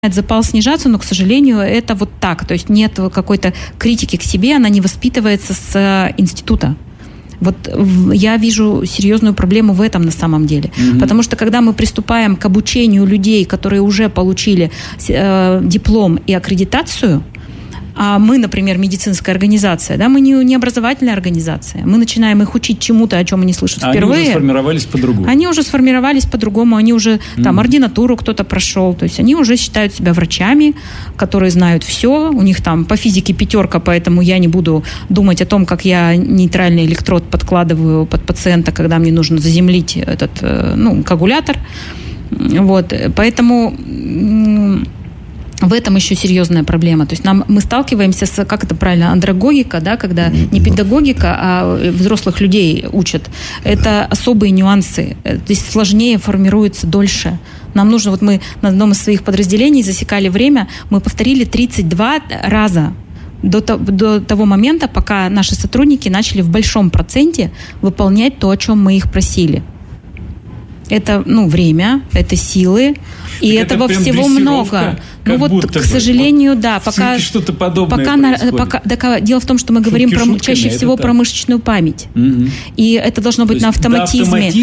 запал снижаться, но, к сожалению, это вот так. То есть нет какой-то критики к себе, она не воспитывается с института. Вот я вижу серьезную проблему в этом на самом деле. Потому что когда мы приступаем к обучению людей, которые уже получили диплом и аккредитацию, а мы, например, медицинская организация, да, мы не образовательная организация. Мы начинаем их учить чему-то, о чем они слышат впервые. Они уже сформировались по-другому. Они уже сформировались по-другому, они уже там ординатуру кто-то прошел. То есть они уже считают себя врачами, которые знают все. У них там по физике 5, поэтому я не буду думать о том, как я нейтральный электрод подкладываю под пациента, когда мне нужно заземлить этот, коагулятор. Вот, поэтому... В этом еще серьезная проблема. То есть мы сталкиваемся с, как это правильно, андрогогика, да, когда не педагогика, а взрослых людей учат. Это особые нюансы. Здесь сложнее формируется дольше. Нам нужно, вот мы на одном из своих подразделений засекали время, мы повторили 32 раза до того момента, пока наши сотрудники начали в большом проценте выполнять то, о чем мы их просили. Это, время, это силы, и так этого всего много. Ну вот, к сожалению, да, пока что-то подобное происходит. Дело в том, что мы говорим чаще всего про мышечную память. И это должно быть на автоматизме.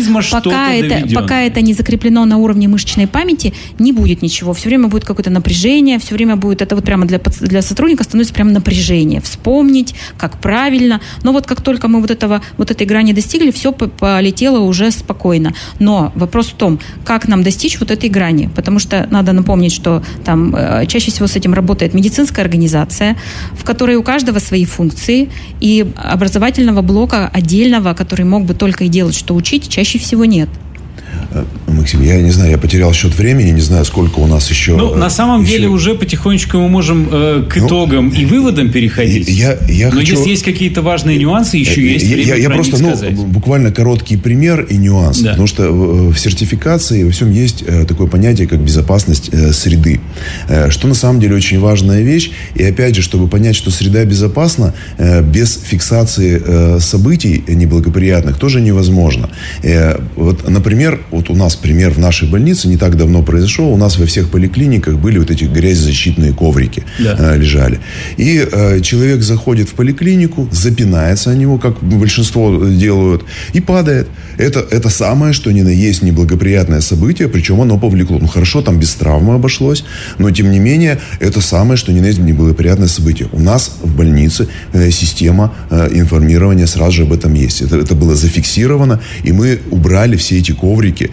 Пока это не закреплено на уровне мышечной памяти, не будет ничего. Все время будет какое-то напряжение, все время будет, это вот прямо для сотрудника становится прямо напряжение. Вспомнить, как правильно. Но вот как только мы вот этой грани достигли, все полетело уже спокойно. Но вопрос в том, как нам достичь вот этой грани. Потому что надо напомнить, что там чаще всего с этим работает медицинская организация, в которой у каждого свои функции, и образовательного блока отдельного, который мог бы только и делать, что учить, чаще всего нет. Максим, я не знаю, я потерял счет времени, не знаю, сколько у нас еще... на самом деле уже потихонечку мы можем к итогам и выводам переходить. Но если есть какие-то важные нюансы, еще есть время я просто, сказать. Буквально короткий пример и нюанс. Да. Потому что в сертификации во всем есть такое понятие, как безопасность среды. Что на самом деле очень важная вещь. И опять же, чтобы понять, что среда безопасна, без фиксации событий неблагоприятных тоже невозможно. Вот, например, вот у нас пример в нашей больнице не так давно произошел. У нас во всех поликлиниках были вот эти грязезащитные коврики, лежали. И человек заходит в поликлинику, запинается о него, как большинство делают, и падает. Это самое, что ни на есть неблагоприятное событие, причем оно повлекло. Хорошо, там без травмы обошлось, но тем не менее, это самое, что ни на есть неблагоприятное событие. У нас в больнице система информирования сразу же об этом есть. Это было зафиксировано, и мы убрали все эти коврики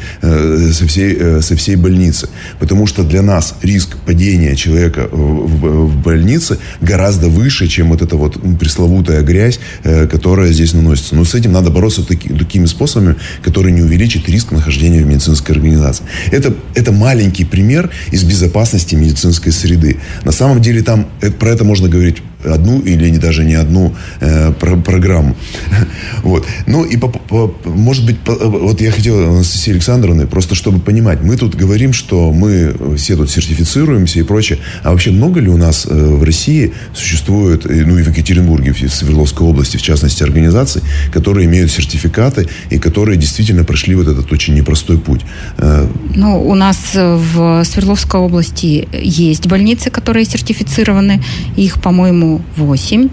со всей больницы. Потому что для нас риск падения человека в больнице гораздо выше, чем вот эта вот пресловутая грязь, которая здесь наносится. Но с этим надо бороться такими способами, которые не увеличат риск нахождения в медицинской организации. Это маленький пример из безопасности медицинской среды. На самом деле там про это можно говорить одну или даже не одну программу. Вот. Ну и может быть, вот я хотел, Анастасии Александровны, просто чтобы понимать, мы тут говорим, что мы все тут сертифицируемся и прочее, а вообще много ли у нас в России существует, и в Екатеринбурге, в Свердловской области, в частности, организаций, которые имеют сертификаты и которые действительно прошли вот этот очень непростой путь? У нас в Свердловской области есть больницы, которые сертифицированы, их, по-моему, 8.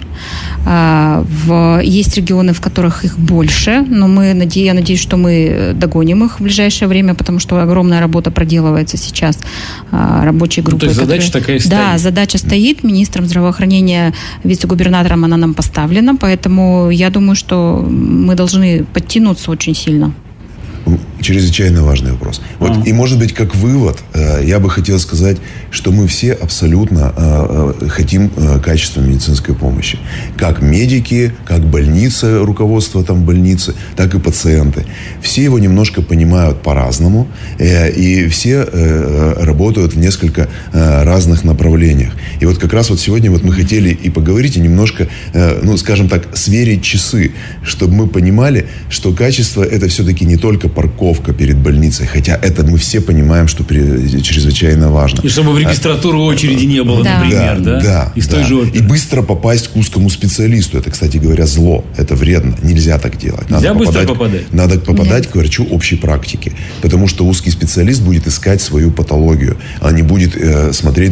Есть регионы, в которых их больше, но я надеюсь, что мы догоним их в ближайшее время, потому что огромная работа проделывается сейчас рабочей группой. То есть задача такая стоит? Да, задача стоит. Министром здравоохранения, вице-губернатором она нам поставлена, поэтому я думаю, что мы должны подтянуться очень сильно. Чрезвычайно важный вопрос. Вот, и, может быть, как вывод, я бы хотел сказать, что мы все абсолютно хотим качества медицинской помощи. Как медики, как больницы, руководство там больницы, так и пациенты. Все его немножко понимают по-разному, и все работают в несколько разных направлениях. И вот как раз вот сегодня вот мы хотели и поговорить, и немножко, скажем так, сверить часы, чтобы мы понимали, что качество — это все-таки не только парковка, подготовка перед больницей. Хотя это мы все понимаем, что чрезвычайно важно. И чтобы в регистратуру очереди не было, например, да? Из той же оперы. И быстро попасть к узкому специалисту. Это, кстати говоря, зло. Это вредно. Нельзя так делать. Нельзя быстро попадать. Надо попадать к врачу общей практики. Потому что узкий специалист будет искать свою патологию, а не будет смотреть